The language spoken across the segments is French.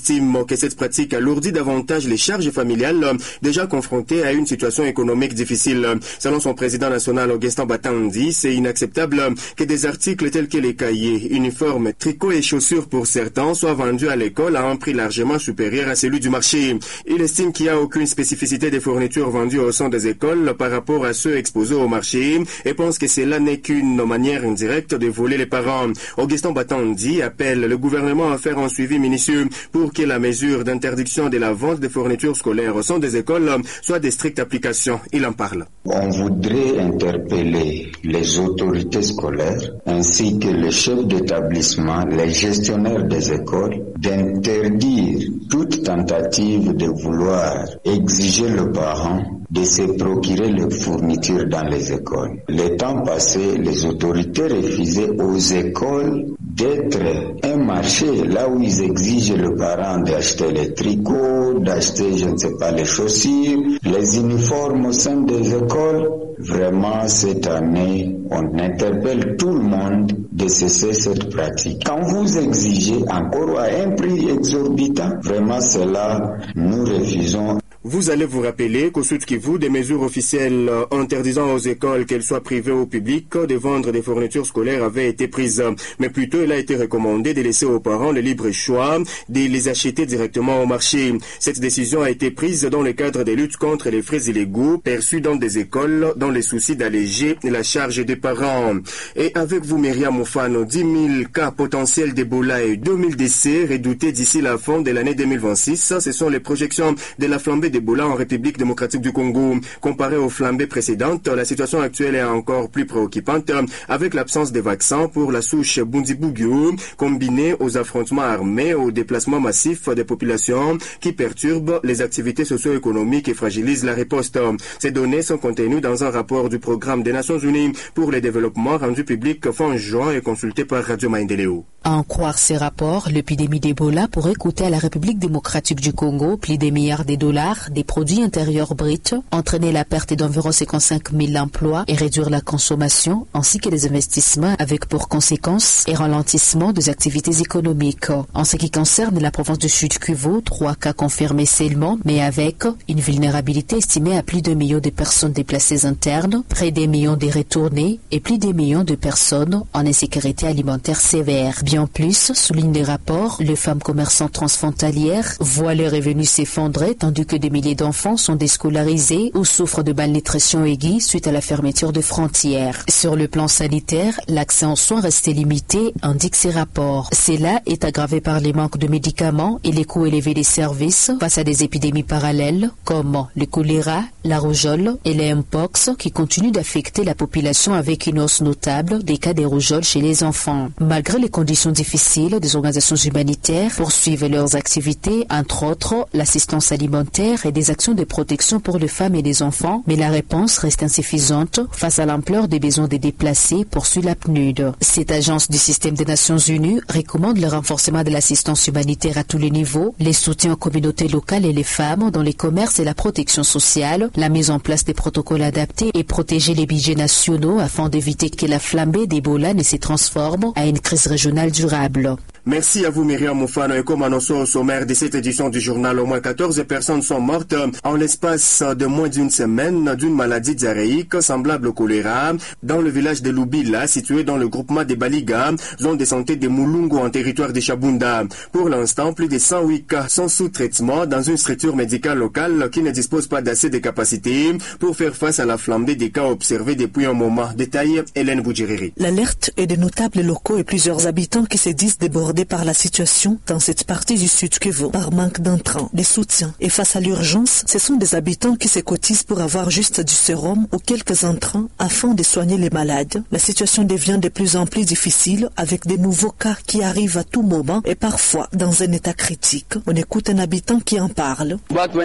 estime que cette pratique alourdit davantage les charges familiales déjà confrontées à une situation économique difficile. Selon son président national Augustin Batandi, c'est inacceptable que des articles tels que les cahiers, uniformes, tricots et chaussures pour certains soient vendus à l'école à un prix largement supérieur à celui du marché. Il estime qu'il n'y a aucune spécificité des fournitures vendues au sein des écoles par rapport à ceux exposés au marché et pense que cela n'est qu'une manière indirecte de voler les parents. Augustin Batandi appelle le gouvernement à faire un suivi minutieux pour que la mesure d'interdiction de la vente des fournitures scolaires au sein des écoles soit de stricte application. Il en parle. On voudrait interpeller les autorités scolaires ainsi que les chefs d'établissement, les gestionnaires des écoles, d'interdire toute tentative de vouloir exiger le parent de se procurer les fournitures dans les écoles. Les temps passés, les autorités refusaient aux écoles d'être un marché là où ils exigent le parent d'acheter les tricots, d'acheter, je ne sais pas, les chaussures, les uniformes au sein des écoles. Vraiment, cette année, on interpelle tout le monde de cesser cette pratique. Quand vous exigez encore à un prix exorbitant, vraiment cela, nous refusons. Vous allez vous rappeler qu'au Sud Kivu, des mesures officielles interdisant aux écoles, qu'elles soient privées ou publiques, de vendre des fournitures scolaires avaient été prises. Mais plutôt, il a été recommandé de laisser aux parents le libre choix de les acheter directement au marché. Cette décision a été prise dans le cadre des luttes contre les frais illégaux perçus dans des écoles dans le souci d'alléger la charge des parents. Et avec vous, Myriam Moufano, 10 000 cas potentiels d'Ebola et 2 000 décès redoutés d'ici la fin de l'année 2026. Ce sont les projections de la flambée d'Ebola en République démocratique du Congo. Comparé aux flambées précédentes, la situation actuelle est encore plus préoccupante avec l'absence de vaccins pour la souche Bundibugyo, combinée aux affrontements armés, aux déplacements massifs des populations qui perturbent les activités socio-économiques et fragilisent la riposte. Ces données sont contenues dans un rapport du Programme des Nations Unies pour le développement rendu public fin juin et consulté par Radio Maendeleo. À en croire ces rapports, l'épidémie d'Ebola pourrait coûter à la République démocratique du Congo plus des milliards de dollars des produits intérieurs bruts, entraîner la perte d'environ 55 000 emplois et réduire la consommation, ainsi que les investissements avec pour conséquence un ralentissement des activités économiques. En ce qui concerne la province du Sud Kivu, 3 cas confirmés seulement, mais avec une vulnérabilité estimée à plus d'1 million de personnes déplacées internes, près d'1 million de retournées et plus d'1 million de personnes en insécurité alimentaire sévère. Bien plus, souligne les rapports, les femmes commerçantes transfrontalières voient leurs revenus s'effondrer tandis que des milliers d'enfants sont déscolarisés ou souffrent de malnutrition aiguë suite à la fermeture de frontières. Sur le plan sanitaire, l'accès aux soins restait limité, indique ces rapports. Cela est aggravé par les manques de médicaments et les coûts élevés des services face à des épidémies parallèles comme le choléra, la rougeole et les mpox qui continuent d'affecter la population avec une hausse notable des cas de rougeole chez les enfants. Malgré les conditions difficiles, des organisations humanitaires poursuivent leurs activités, entre autres l'assistance alimentaire et des actions de protection pour les femmes et les enfants, mais la réponse reste insuffisante face à l'ampleur des besoins des déplacés, poursuit la PNUD. Cette agence du système des Nations Unies recommande le renforcement de l'assistance humanitaire à tous les niveaux, les soutiens aux communautés locales et les femmes dans les commerces et la protection sociale, la mise en place des protocoles adaptés et protéger les budgets nationaux afin d'éviter que la flambée d'Ebola ne se transforme à une crise régionale durable. Merci à vous, Myriam Moufano. Et comme annoncé au sommaire de cette édition du journal, au moins 14 personnes sont mortes en l'espace de moins d'une semaine d'une maladie diarrhéique semblable au choléra dans le village de Lubila, situé dans le groupement des Baliga, zone de santé de Mulungu en territoire de Chabunda. Pour l'instant, plus de 108 cas sont sous traitement dans une structure médicale locale qui ne dispose pas d'assez de capacités pour faire face à la flambée des cas observés depuis un moment. Détail, Hélène Boudjiriri. L'alerte est de notables locaux et plusieurs habitants qui se disent débordés par la situation dans cette partie du Sud Kivu, par manque d'entrants, de soutien. Et face à l'urgence, ce sont des habitants qui se cotisent pour avoir juste du sérum ou quelques entrants afin de soigner les malades. La situation devient de plus en plus difficile avec de nouveaux cas qui arrivent à tout moment et parfois dans un état critique. On écoute un habitant qui en parle.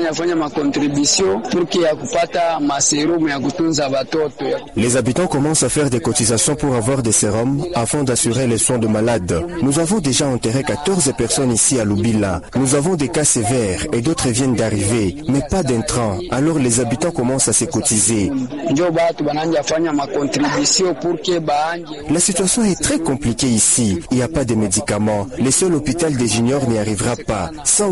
Les habitants commencent à faire des cotisations pour avoir des sérums afin d'assurer les soins de malades. Nous avons déjà enterré 14 personnes ici à Lubila. Nous avons des cas sévères et d'autres viennent d'arriver, mais pas d'intrants. Alors les habitants commencent à se cotiser. La situation est très compliquée ici. Il n'y a pas de médicaments. Le seul hôpital des juniors n'y arrivera pas.